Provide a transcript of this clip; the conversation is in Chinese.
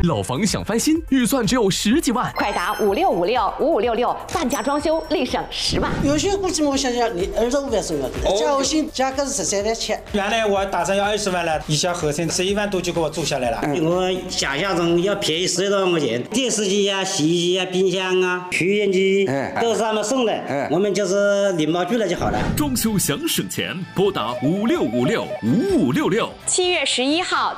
老房想翻新，预算只有10几万， 快打56565566，半价装修立省10万。 有些估计我想想，你25万收要的，加薪价格是13万7。 原来我打算要20万了，一小合成11万多就给我做下来了。 我想象中要便宜10多万块钱，电视机啊、洗衣机啊、冰箱啊、抽烟机都是他们送的，我们就是礼貌拒了就好了。 装修想省钱，拨打56565566。 7月11号。